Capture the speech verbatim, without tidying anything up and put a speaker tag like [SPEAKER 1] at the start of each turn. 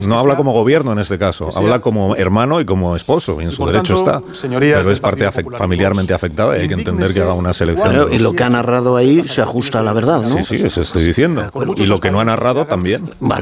[SPEAKER 1] No habla como gobierno en este caso, habla como hermano y como esposo, y en su derecho está. Pero es parte afect- familiarmente afectada y hay que entender que haga una selección.
[SPEAKER 2] Bueno, y lo que ha narrado ahí se ajusta a la verdad, ¿no?
[SPEAKER 1] Sí, sí, eso estoy diciendo. Y lo que no ha narrado también.
[SPEAKER 2] Vale.